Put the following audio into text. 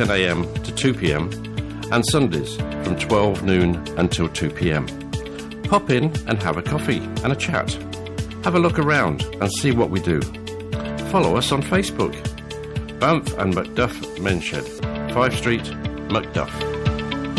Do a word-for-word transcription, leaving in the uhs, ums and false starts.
ten a m to two p m and Sundays from twelve noon until two p m. Pop in and have a coffee and a chat. Have a look around and see what we do. Follow us on Facebook. Banff and Macduff Menshed, five Street, Macduff.